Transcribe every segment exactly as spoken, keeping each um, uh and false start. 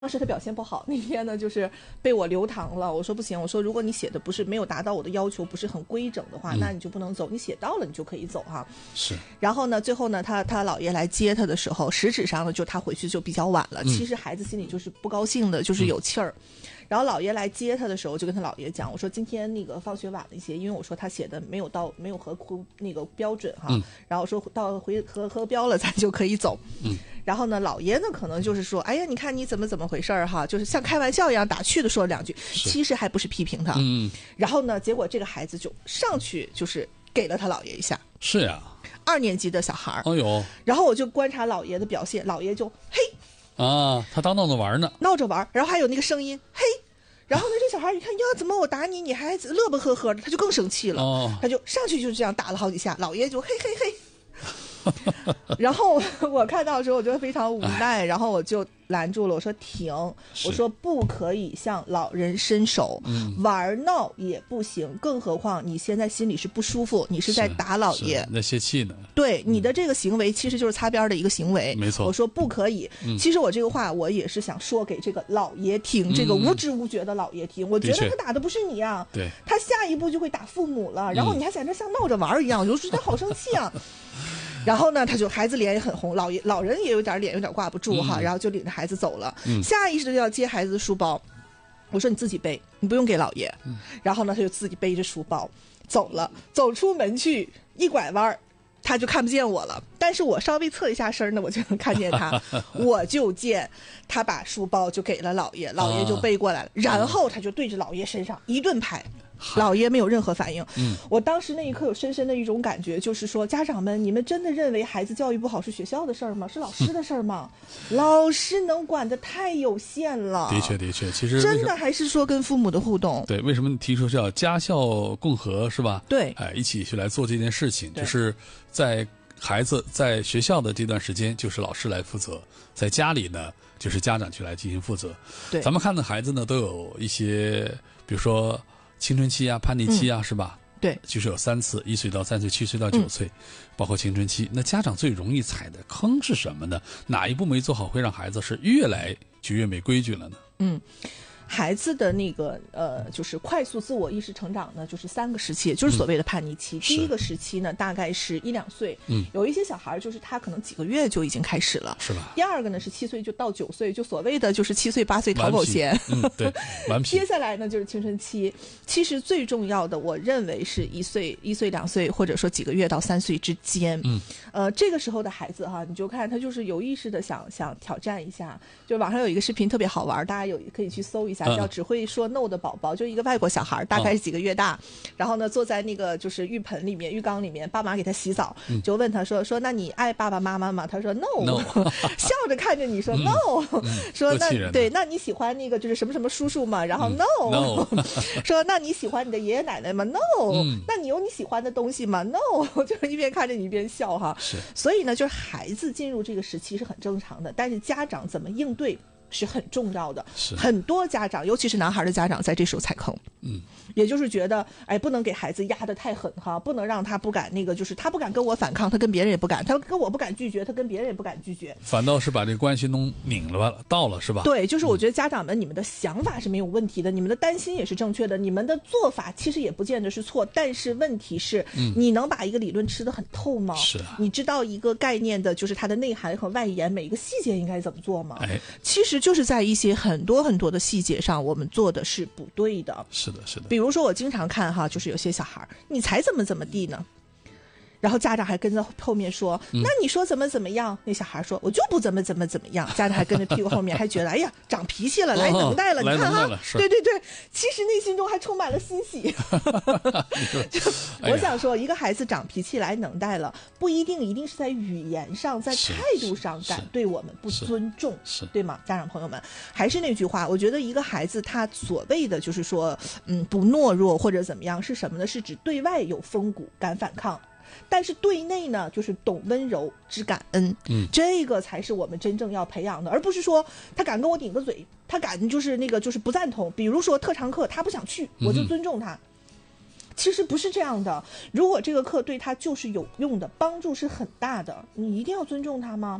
当时他表现不好，那天呢就是被我留堂了。我说不行，我说如果你写的不是没有达到我的要求，不是很规整的话，嗯、那你就不能走。你写到了，你就可以走哈。 是。 然后呢，最后呢，他他姥爷来接他的时候，实质上呢，就他回去就比较晚了。嗯、其实孩子心里就是不高兴的，就是有气儿。嗯然后姥爷来接他的时候，就跟他姥爷讲，我说今天那个放学晚了一些，因为我说他写的没有到没有合乎那个标准哈。嗯、然后说到回合合标了，咱就可以走。嗯。然后呢，姥爷呢可能就是说，哎呀，你看你怎么怎么回事儿哈，就是像开玩笑一样打趣的说了两句，其实还不是批评他。嗯。然后呢，结果这个孩子就上去就是给了他姥爷一下。 是呀。 二年级的小孩儿。 哎呦。 然后我就观察姥爷的表现，姥爷就嘿。 啊，他当闹着玩呢， 闹着玩，然后还有那个声音，嘿，然后呢，这小孩一看呀，怎么我打你，你还乐不呵呵的，他就更生气了，哦、他就上去就这样打了好几下，姥爷就嘿嘿嘿，然后我看到的时候，我就非常无奈，然后我就拦住了，我说停，我说不可以向老人伸手，嗯、玩闹也不行，更何况你现在心里是不舒服，你是在打老爷， 在泄气呢。 对，你的这个行为其实就是擦边的一个行为， 没错。 我说不可以。嗯、其实我这个话我也是想说给这个老爷听，嗯、这个无知无觉的老爷听。我觉得他打的不是你啊， 对， 他下一步就会打父母了，然后你还在这像闹着玩一样，我就觉得好生气啊。然后呢，他就孩子脸也很红，老爷老人也有点脸有点挂不住哈，嗯、然后就领着孩子走了，嗯、下意识的就要接孩子的书包。我说你自己背，你不用给老爷。嗯、然后呢，他就自己背着书包走了，走出门去一拐弯，他就看不见我了。但是我稍微侧一下身呢，我就能看见他，我就见他把书包就给了老爷，老爷就背过来了，啊、然后他就对着老爷身上一顿拍。老爷没有任何反应。嗯，我当时那一刻有深深的一种感觉，就是说，家长们，你们真的认为孩子教育不好是学校的事儿吗？是老师的事儿吗？嗯、老师能管的太有限了。 的确，的确，其实真的还是说跟父母的互动。 对，为什么你提出叫家校共和是吧？ 对， 哎，一起去来做这件事情，就是在孩子在学校的这段时间，就是老师来负责；在家里呢，就是家长去来进行负责。 对， 咱们看的孩子呢，都有一些，比如说。青春期啊，叛逆期啊，嗯、是吧？ 对， 就是有三次，一岁到三岁，七岁到九岁，嗯、包括青春期。那家长最容易踩的坑是什么呢？哪一步没做好，会让孩子是越来就越没规矩了呢？ 嗯。孩子的那个呃，就是快速自我意识成长呢，就是三个时期，就是所谓的叛逆期。嗯、第一个时期呢，大概是一两岁，嗯，有一些小孩就是他可能几个月就已经开始了， 是吧？ 第二个呢是七岁就到九岁，就所谓的就是七岁八岁讨狗嫌， 嗯，对，顽皮。 接下来呢就是青春期，其实最重要的，我认为是一岁、一岁两岁，或者说几个月到三岁之间，嗯，呃，这个时候的孩子哈，你就看他就是有意识的想想挑战一下，就网上有一个视频特别好玩，大家有可以去搜一下。叫只会说 no 的宝宝，就一个外国小孩，大概是几个月大，嗯、然后呢坐在那个就是浴盆里面、浴缸里面，爸妈给他洗澡，嗯、就问他说说那你爱爸爸妈妈吗？他说 no，, no 笑着看着你说 no，、嗯、说那对，那你喜欢那个就是什么什么叔叔吗？然后 no，, 嗯 no 说那你喜欢你的爷爷奶奶吗 ？no，、嗯、那你有你喜欢的东西吗 ？no， 就是一边看着你一边笑哈。 是， 所以呢，就是孩子进入这个时期是很正常的，但是家长怎么应对？是很重要的，很多家长，尤其是男孩的家长，在这时候踩坑。嗯，也就是觉得，哎，不能给孩子压得太狠哈，不能让他不敢那个，就是他不敢跟我反抗，他跟别人也不敢，他跟我不敢拒绝，他跟别人也不敢拒绝， 反倒是把这个关系弄拧了到了，是吧？ 对，就是我觉得家长们，你们的想法是没有问题的，嗯、你们的担心也是正确的，你们的做法其实也不见得是错，但是问题是，嗯、你能把一个理论吃得很透吗？ 是啊， 你知道一个概念的，就是它的内涵和外延，每一个细节应该怎么做吗？ 哎， 其实。就是在一些很多很多的细节上，我们做的是不对的。 是的，是的。 比如说，我经常看哈，就是有些小孩，你才怎么怎么地呢？然后家长还跟在后面说，嗯、那你说怎么怎么样？那小孩说，我就不怎么怎么怎么样。家长还跟着屁股后面，还觉得，哎呀，长脾气了，来能耐了， 哦、 你看哈，对对对，其实内心中还充满了欣喜。就我想说，一个孩子长脾气来能耐了，不一定一定是在语言上，在态度上敢对我们不尊重，对吗？家长朋友们，还是那句话，我觉得一个孩子他所谓的就是说，嗯，不懦弱或者怎么样是什么呢？是指对外有风骨，敢反抗。但是对内呢，就是懂温柔、知感恩，嗯，这个才是我们真正要培养的，而不是说他敢跟我顶个嘴，他敢就是那个就是不赞同。比如说特长课，他不想去，我就尊重他。嗯、其实不是这样的，如果这个课对他就是有用的，帮助是很大的，你一定要尊重他吗？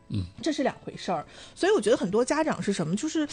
嗯， 这是两回事儿。所以我觉得很多家长是什么，就是